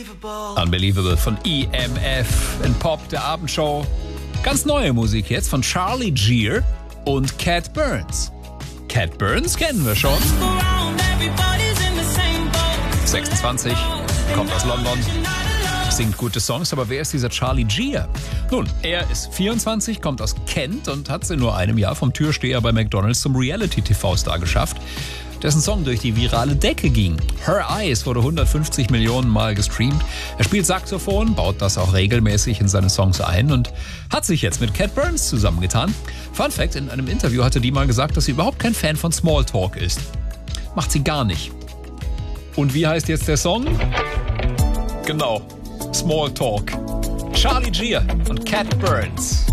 Unbelievable von EMF in Pop, der Abendshow. Ganz neue Musik jetzt von Charlie Gear und Cat Burns. Cat Burns kennen wir schon. 26, kommt aus London, singt gute Songs, aber wer ist dieser Charlie Gear? Nun, er ist 24, kommt aus Kent und hat es in nur einem Jahr vom Türsteher bei McDonald's zum Reality-TV-Star geschafft, dessen Song durch die virale Decke ging. Her Eyes wurde 150 Millionen Mal gestreamt. Er spielt Saxophon, baut das auch regelmäßig in seine Songs ein und hat sich jetzt mit Cat Burns zusammengetan. Fun Fact, in einem Interview hatte die mal gesagt, dass sie überhaupt kein Fan von Smalltalk ist. Macht sie gar nicht. Und wie heißt jetzt der Song? Genau, Smalltalk. Charlie Gear und Cat Burns.